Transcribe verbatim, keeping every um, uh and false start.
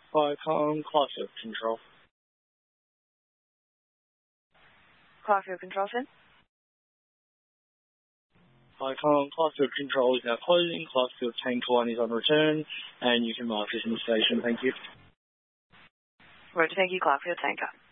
Hi, Colin, Clarkfield Control. Clarkfield Control, sir. Hi, Colin, Clarkfield Control is now closing. Clarkfield Tanker one is on return, and you can mark this in the station. Thank you. Roger, thank you, Clarkfield Tanker.